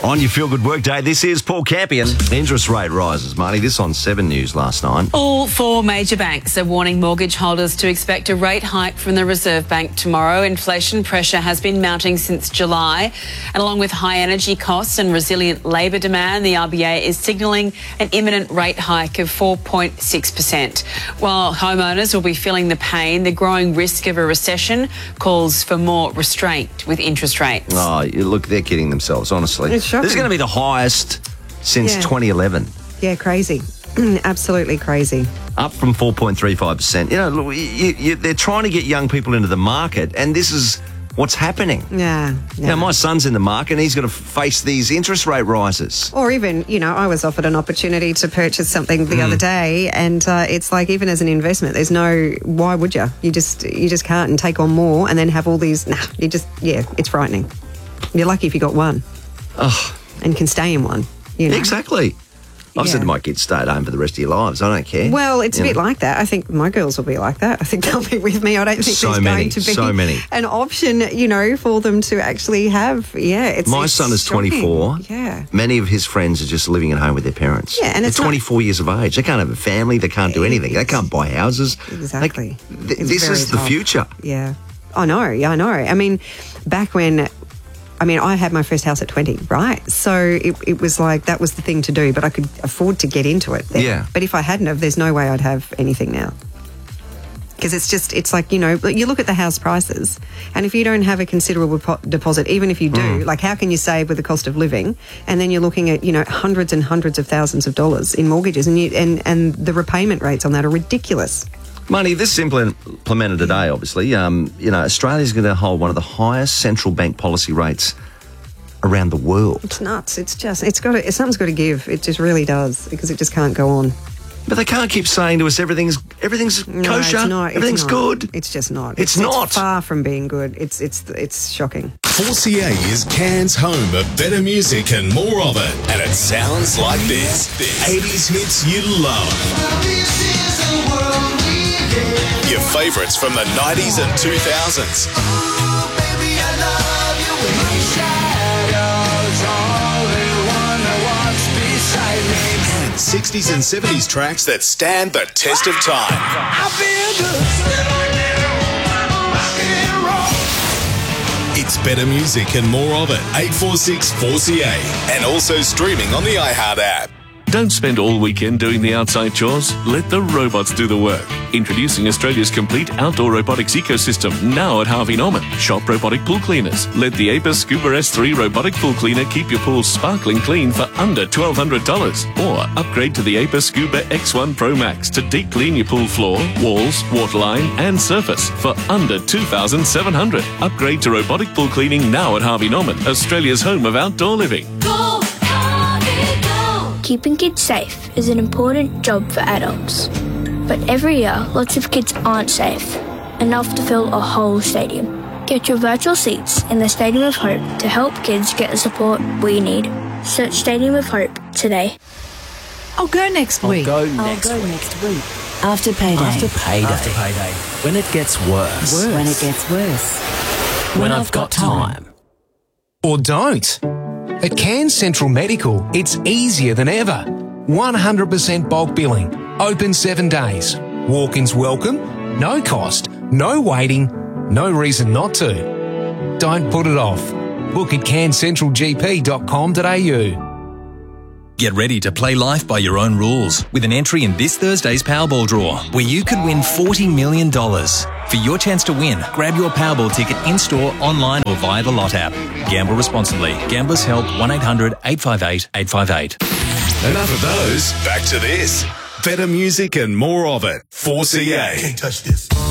On your feel-good workday, this is Paul Campion. Interest rate rises, Marty. This on 7 News last night. All 4 major banks are warning mortgage holders to expect a rate hike from the Reserve Bank tomorrow. Inflation pressure has been mounting since July. And along with high energy costs and resilient labour demand, the RBA is signalling an imminent rate hike of 4.6%. While homeowners will be feeling the pain, the growing risk of a recession calls for more restraint with interest rates. Oh, look, they're kidding themselves, honestly. It's shocking. This is going to be the highest since 2011. Yeah, crazy. Absolutely crazy. Up from 4.35%. You know, look, they're trying to get young people into the market, and this is what's happening. Yeah. Now, my son's in the market, and he's got to face these interest rate rises. Or even, you know, I was offered an opportunity to purchase something the other day, and it's like, even as an investment, there's no, why would you? You just can't, and take on more and then have all these, it's frightening. You're lucky if you got one. And can stay in one. You know? Exactly. I've said to my kids, stay at home for the rest of your lives. I don't care. Well, it's a bit like that. I think my girls will be like that. I think they'll be with me. I don't think there's going to be an option, you know, for them to actually have. My son is 24. Yeah. Many of his friends are just living at home with their parents. Yeah, and they're 24 years of age. They can't have a family. They can't do anything. They can't buy houses. Exactly. This is the future. Yeah. I know. Yeah, I know. I mean, back when... I had my first house at 20, right? So it was like, that was the thing to do, but I could afford to get into it then. Yeah. But if I hadn't have, there's no way I'd have anything now. Because it's like, you know, you look at the house prices, and if you don't have a considerable deposit, even if you do, like, how can you save with the cost of living? And then you're looking at, you know, hundreds and hundreds of thousands of dollars in mortgages, and the repayment rates on that are ridiculous. Money, this is implemented today, obviously. You know, Australia's going to hold one of the highest central bank policy rates around the world. It's nuts. Something's got to give. It just really does, because it just can't go on. But they can't keep saying to us everything's kosher, everything's good. It's just not. It's not. It's far from being good. It's shocking. 4CA is Cairns' home of better music and more of it. And it sounds like this. 80s hits you love. Your favourites from the 90s and 2000s. Oh, baby, I love you with my shadows. Only one that walks beside me. And 60s and 70s tracks that stand the test of time. I feel good. It's better music and more of it. 846 4CA. And also streaming on the iHeart app. Don't spend all weekend doing the outside chores. Let the robots do the work. Introducing Australia's complete outdoor robotics ecosystem, now at Harvey Norman. Shop robotic pool cleaners. Let the Apis Scuba S3 robotic pool cleaner keep your pool sparkling clean for under $1,200. Or upgrade to the Apis Scuba X1 Pro Max to deep clean your pool floor, walls, waterline and surface for under $2,700. Upgrade to robotic pool cleaning now at Harvey Norman, Australia's home of outdoor living. Keeping kids safe is an important job for adults. But every year, lots of kids aren't safe, enough to fill a whole stadium. Get your virtual seats in the Stadium of Hope to help kids get the support we need. Search Stadium of Hope today. I'll go next week. I'll go next week. After payday. After payday. When it gets worse. When it gets worse. When I've got time. Or don't. At Cairns Central Medical, it's easier than ever. 100% bulk billing. Open 7 days. Walk-ins welcome. No cost. No waiting. No reason not to. Don't put it off. Book at cairnscentralgp.com.au. Get ready to play life by your own rules with an entry in this Thursday's Powerball draw, where you could win $40 million. For your chance to win, grab your Powerball ticket in-store, online or via the Lot app. Gamble responsibly. Gamblers Help 1-800-858-858. Enough of those. Back to this. Better music and more of it. 4CA. Can't touch this.